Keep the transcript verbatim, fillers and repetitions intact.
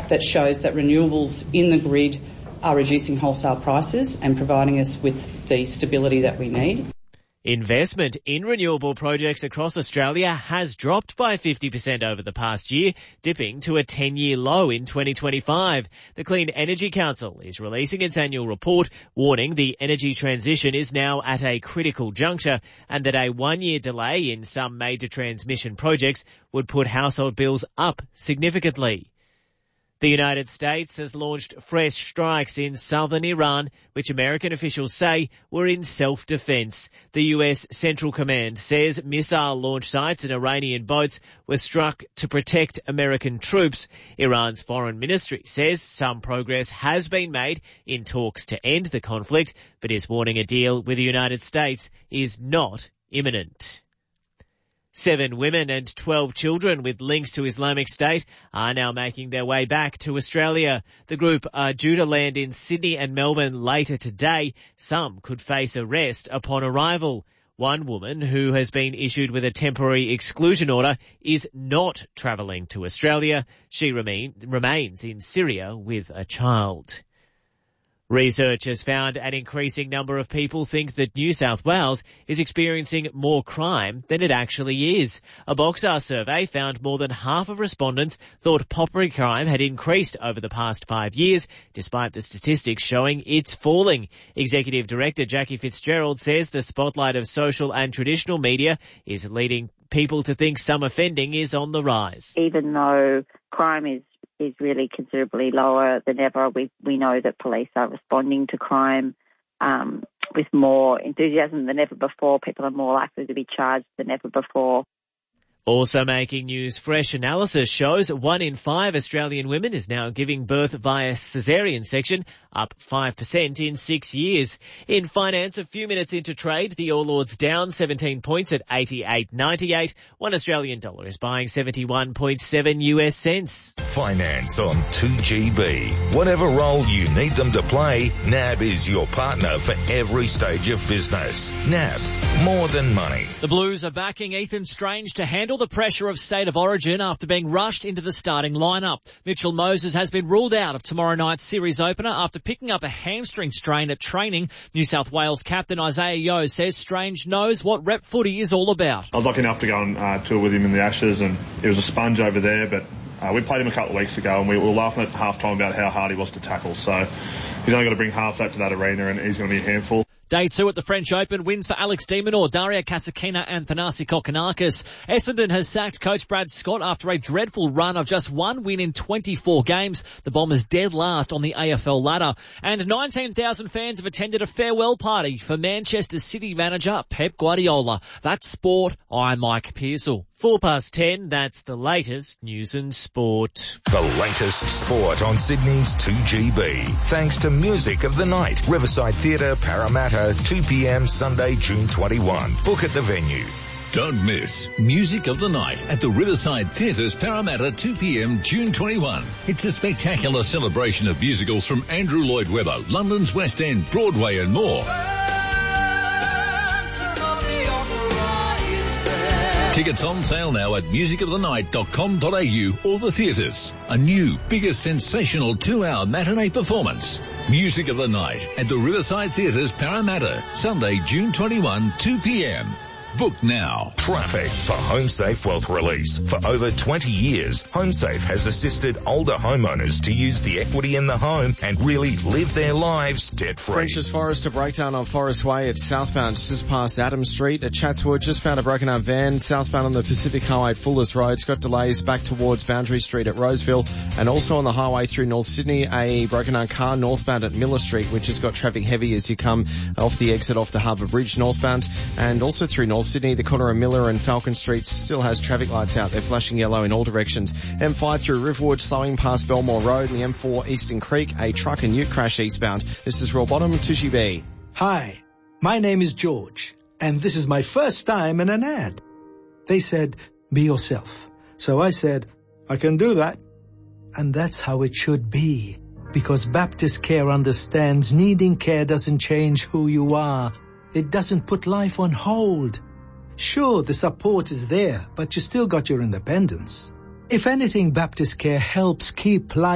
that shows that renewables in the grid are reducing wholesale prices and providing us with the stability that we need. Investment in renewable projects across Australia has dropped by fifty percent over the past year, dipping to a ten-year low in twenty twenty-five. The Clean Energy Council is releasing its annual report, warning the energy transition is now at a critical juncture and that a one-year delay in some major transmission projects would put household bills up significantly. The United States has launched fresh strikes in southern Iran, which American officials say were in self-defense. The U S Central Command says missile launch sites and Iranian boats were struck to protect American troops. Iran's foreign ministry says some progress has been made in talks to end the conflict, but is warning a deal with the United States is not imminent. Seven women and twelve children with links to Islamic State are now making their way back to Australia. The group are due to land in Sydney and Melbourne later today. Some could face arrest upon arrival. One woman who has been issued with a temporary exclusion order is not travelling to Australia. She remain, remains in Syria with a child. Research has found an increasing number of people think that New South Wales is experiencing more crime than it actually is. A Boxar survey found more than half of respondents thought property crime had increased over the past five years, despite the statistics showing it's falling. Executive Director Jackie Fitzgerald says the spotlight of social and traditional media is leading people to think some offending is on the rise. Even though crime is is really considerably lower than ever. We we know that police are responding to crime um, with more enthusiasm than ever before. People are more likely to be charged than ever before. Also making news, fresh analysis shows one in five Australian women is now giving birth via caesarean section, up five percent in six years. In finance, a few minutes into trade, the All Ords down seventeen points at eighty-eight ninety-eight. One Australian dollar is buying seventy-one point seven U S cents. Finance on two G B. Whatever role you need them to play, N A B is your partner for every stage of business. N A B, more than money. The Blues are backing Ethan Strange to handle the pressure of State of Origin after being rushed into the starting lineup. Mitchell Moses has been ruled out of tomorrow night's series opener after picking up a hamstring strain at training. New South Wales captain Isaiah Yeo says Strange knows what rep footy is all about. I was lucky enough to go and uh, tour with him in the Ashes, and he was a sponge over there, but uh, we played him a couple of weeks ago and we were laughing at half-time about how hard he was to tackle. So he's only got to bring half that to that arena and he's going to be a handful. Day two at the French Open, wins for Alex de Minaur, Daria Kasatkina and Thanasi Kokkinakis. Essendon has sacked coach Brad Scott after a dreadful run of just one win in twenty-four games. The Bombers dead last on the A F L ladder. And nineteen thousand fans have attended a farewell party for Manchester City manager Pep Guardiola. That's sport. I'm Mike Pearsall. Four past ten, that's the latest news and sport. The latest sport on Sydney's two G B. Thanks to Music of the Night, Riverside Theatre, Parramatta, two p.m. Sunday, June twenty-first. Book at the venue. Don't miss Music of the Night at the Riverside Theatres, Parramatta, two p.m. June twenty-first. It's a spectacular celebration of musicals from Andrew Lloyd Webber, London's West End, Broadway and more. Tickets on sale now at music of the night dot com dot a u or the theatres. A new, bigger, sensational two-hour matinee performance. Music of the Night at the Riverside Theatres, Parramatta, Sunday, June twenty-first, two p.m. Book now. Traffic for HomeSafe Wealth Release. For over twenty years, HomeSafe has assisted older homeowners to use the equity in the home and really live their lives debt-free. French's Forest, a breakdown on Forest Way. It's southbound just past Adams Street. At Chatswood, just found a broken down van southbound on the Pacific Highway Fullers Road. It's got delays back towards Boundary Street at Roseville, and also on the highway through North Sydney, a broken down car northbound at Miller Street, which has got traffic heavy as you come off the exit off the Harbour Bridge northbound, and also through North Sydney, the corner of Miller and Falcon Streets still has traffic lights out. They're flashing yellow in all directions. M five through Riverwood, slowing past Belmore Road, and the M four Eastern Creek, a truck and ute crash eastbound. This is Royal Bottom, two G B. Hi, my name is George, and this is my first time in an ad. They said, be yourself. So I said, I can do that. And that's how it should be, because Baptist Care understands needing care doesn't change who you are. It doesn't put life on hold. Sure, the support is there, but you still got your independence. If anything, Baptist Care helps keep life